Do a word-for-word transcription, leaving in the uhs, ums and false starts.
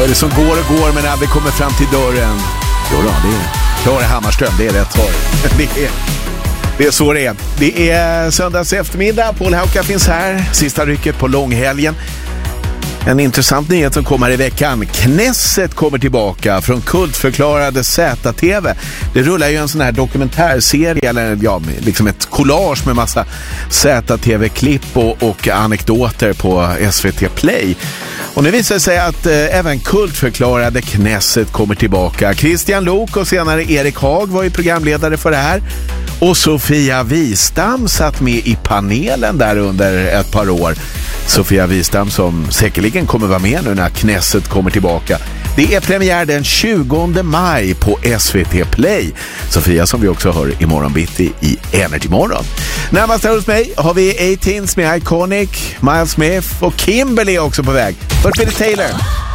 Vad är det som går och går men aldrig kommer fram till dörren? Jo då, det är Klara Hammarström, det är rätt svar. Det är, det är så det är. Det är söndags eftermiddag, Paul Hauka finns här. Sista rycket på långhelgen. En intressant nyhet som kommer i veckan. Knesset kommer tillbaka från kultförklarade Z T V. Det rullar ju en sån här dokumentärserie eller ja, liksom ett collage med massa Z T V-klipp och, och anekdoter på S V T Play. Och nu visar det sig att eh, även kultförklarade Knesset kommer tillbaka. Christian Lok och senare Erik Haag var ju programledare för det här. Och Sofia Wistam satt med i panelen där under ett par år. Sofia Wistam som säkerligen kommer vara med nu när Knesset kommer tillbaka. Det är premiär den tjugonde maj på S V T Play. Sofia som vi också hör imorgon bitti i Energy Morgon. Närmast här hos mig har vi A-Teens med Iconic, Miles Smith och Kimberly också på väg. Först är det Taylor.